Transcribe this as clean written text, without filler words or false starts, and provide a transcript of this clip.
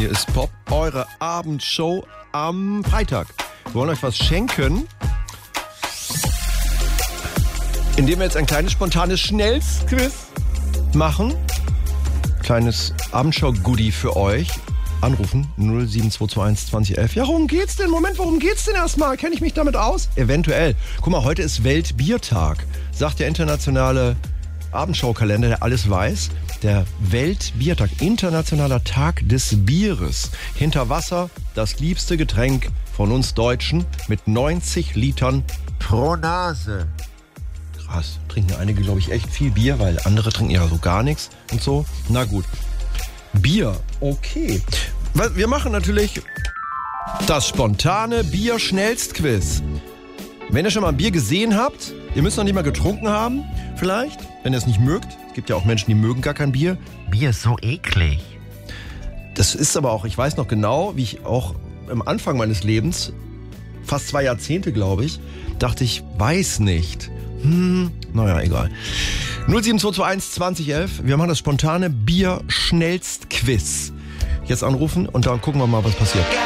Hier ist Pop, eure Abendshow am Freitag. Wir wollen euch was schenken, indem wir jetzt ein kleines spontanes Schnellsquiz machen. Kleines Abendshow-Goodie für euch. Anrufen 07221 2011. Ja, worum geht's denn? Moment, worum geht's denn erstmal? Kenne ich mich damit aus? Eventuell. Guck mal, heute ist Weltbiertag. Sagt der internationale Abendshow-Kalender, der alles weiß. Der Weltbiertag, internationaler Tag des Bieres. Hinter Wasser das liebste Getränk von uns Deutschen mit 90 Litern pro Nase. Krass, trinken einige, glaube ich, echt viel Bier, weil andere trinken ja so gar nichts und so. Na gut. Bier, okay. Wir machen natürlich das spontane Bier-Schnellst-Quiz. Wenn ihr schon mal ein Bier gesehen habt, ihr müsst noch nicht mal getrunken haben, vielleicht, wenn ihr es nicht mögt. Es gibt ja auch Menschen, die mögen gar kein Bier. Bier ist so eklig. Das ist aber auch, ich weiß noch genau, wie ich auch am Anfang meines Lebens, fast 2 Jahrzehnte, glaube ich, dachte ich, weiß nicht. Naja, egal. 07221 2011. Wir machen das spontane Bier-Schnellst-Quiz. Jetzt anrufen und dann gucken wir mal, was passiert.